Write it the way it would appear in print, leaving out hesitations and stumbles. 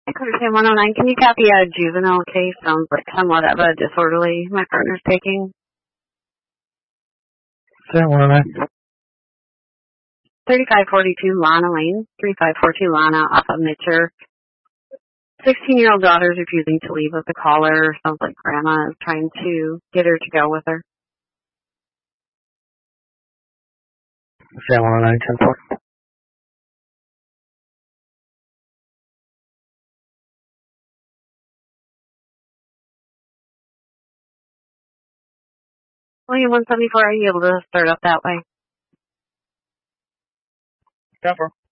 Sam 109, can you copy a juvenile case? Sounds like somewhat of a disorderly my partner's taking. Sam 109. 3542 Lana Lane, 3542 Lana off of Mitcher. 16-year-old daughter is refusing to leave with the caller. Sounds like grandma is trying to get her to go with her. Sam 109, 10-4. William 174, are you able to start up that way? 10-4.